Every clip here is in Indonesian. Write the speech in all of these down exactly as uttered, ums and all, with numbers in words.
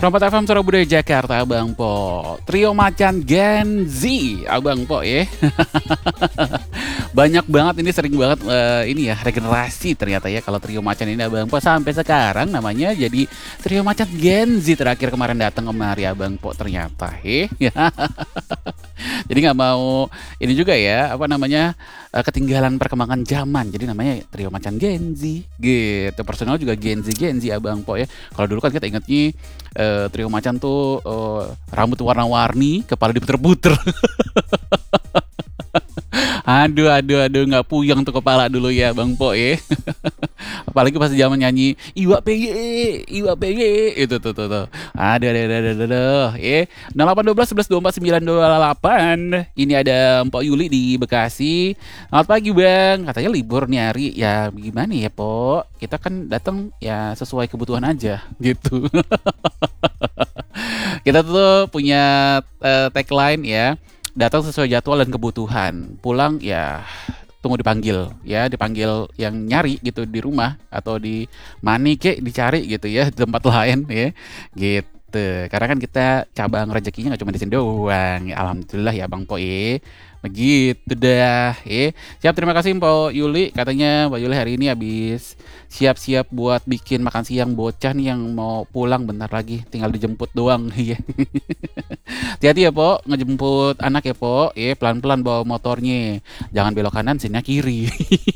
Perempat F M Surabaya Jakarta, Abang Po. Trio Macan Gen Z, Abang Po ya. Banyak banget ini, sering banget eh, ini ya, regenerasi ternyata ya kalau Trio Macan ini, Abang Po. Sampai sekarang namanya jadi Trio Macan Gen Z, terakhir kemarin datang kemari, Abang Po, ternyata eh. Jadi nggak mau ini juga ya, apa namanya, eh, ketinggalan perkembangan zaman. Jadi namanya Trio Macan Gen Z gitu. Personal juga Gen Z Gen Z, Abang Po ya. Kalau dulu kan kita ingetnya eh, Trio Macan tuh eh, rambut warna-warni, kepala diputer-puter. Aduh, aduh, aduh, nggak puyeng tuh kepala dulu ya, Bang Po ya. Apalagi pas zaman nyanyi Iwa P Y, Iwa P Y itu tuh tuh tuh. Aduh, aduh, aduh, aduh, aduh. Ya, nol delapan dua belas sebelas dua empat sembilan dua delapan. Ini ada Mpok Yuli di Bekasi. Selamat pagi, Bang. Katanya libur nih hari. Ya gimana ya, Po? Kita kan datang ya sesuai kebutuhan aja gitu. Kita tuh punya eh, tagline ya, datang sesuai jadwal dan kebutuhan. Pulang ya tunggu dipanggil ya, dipanggil yang nyari gitu di rumah atau di mani kek dicari gitu ya di tempat lain ya gitu. Karena kan kita cabang rezekinya nggak cuma di sini doang. Ya, alhamdulillah ya, Bang Po ya. Begitu dah ya. Siap, terima kasih Mbak Yuli. Katanya Mbak Yuli hari ini habis siap-siap buat bikin makan siang bocah nih yang mau pulang bentar lagi, tinggal dijemput doang ya. Hati-hati ya, Po, ngejemput anak ya, Po. Ya, pelan-pelan bawa motornya. Jangan belok kanan, sini kiri.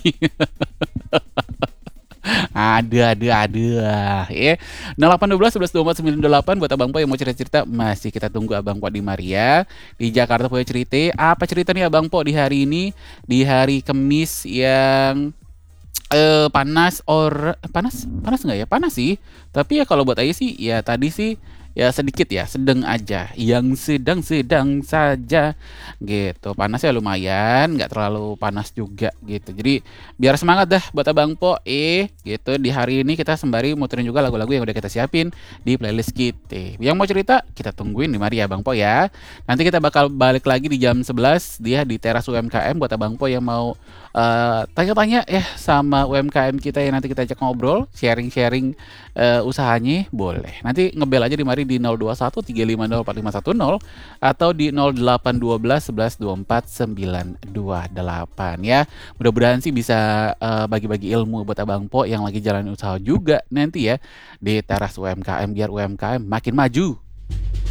Ada, ada, ada. Ya. nol delapan dua belas sebelas dua empat sembilan delapan buat Abang Po yang mau cerita-cerita, masih kita tunggu Abang Po di Maria. Di Jakarta punya cerita. Apa cerita nih Abang Po di hari ini? Di hari Kamis yang eh panas or panas panas nggak ya? Panas sih. Tapi ya kalau buat Ayu sih ya tadi sih ya sedikit ya, sedang aja, yang sedang-sedang saja gitu. Panasnya lumayan, nggak terlalu panas juga gitu. Jadi biar semangat dah buat Abang Po eh gitu. Di hari ini kita sembari muterin juga lagu-lagu yang udah kita siapin di playlist kita. Yang mau cerita kita tungguin di mari ya, Abang Po ya. Nanti kita bakal balik lagi di jam sebelas dia di teras U M K M buat Abang Po yang mau uh, tanya-tanya ya sama U M K M kita, yang nanti kita ajak ngobrol, sharing-sharing uh, usahanya boleh. Nanti ngebel aja di mari di nol dua satu tiga lima nol empat lima satu nol atau di nol delapan dua belas sebelas dua empat sembilan dua delapan ya. Mudah-mudahan sih bisa uh, bagi-bagi ilmu buat Abang Po yang lagi jalan usaha juga nanti ya di teras U M K M, biar U M K M makin maju.